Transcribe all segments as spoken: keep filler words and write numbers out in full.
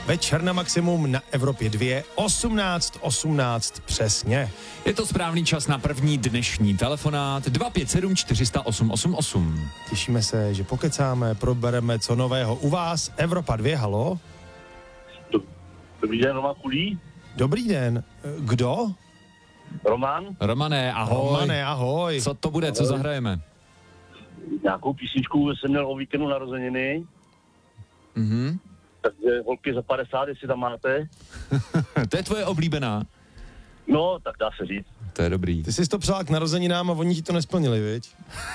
Večer na maximum na Evropě dva, osmnáct osmnáct přesně. Je to správný čas na první dnešní telefonát dva pět sedm čtyři nula osm osm osm. Těšíme se, že pokecáme, probereme co nového u vás. Evropa dva, halo? Dobrý den, Roman Kulí. Dobrý den. Kdo? Roman. Romané, ahoj. Romané, ahoj. Co to bude, co zahrajeme? Nějakou písničku jsem měl o víkendu narozeniny. Mhm. Takže holky za padesát, jestli tam máte. To je tvoje oblíbená. No, tak dá se říct. To je dobrý. Ty jsi to přál k narozeninám a oni ti to nesplnili, viď?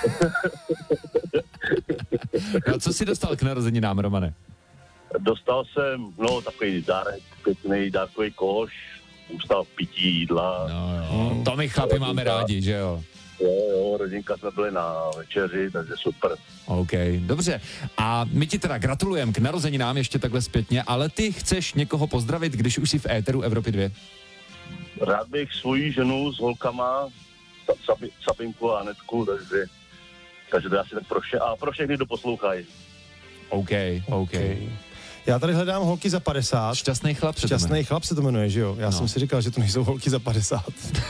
No, co jsi dostal k narozeninám, Romane? Dostal jsem, no, takový dárek, pěkný dárkový koš, ústav pití, jídla. No jo, to my chlapi máme rádi, že jo? Jo, jo, rodinka jsme byli na večeři, takže super. OK, dobře. A my ti teda gratulujeme k narozeninám ještě takhle zpětně, ale ty chceš někoho pozdravit, když už jsi v éteru Evropy dva? Rád bych svoji ženu s holkama, Sabi, Sabinku a Anetku, takže, takže to je asi tak pro vše, a pro všechny, kdo poslouchají. OK, OK. okay. Já tady hledám holky za padesát. Šťastný chlap se to Šťastný jmenuje. chlap se to jmenuje, že jo? Já No. jsem si říkal, že to nejsou holky za padesát.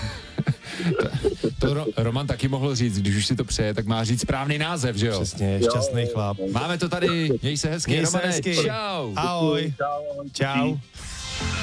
To Ro- Roman taky mohl říct, když už si to přeje, tak má říct správný název, že jo? Přesně, šťastný chlap. Máme to tady, měj se hezky, Měj se Romane, hezky. čau. Ahoj. Čau. Čau.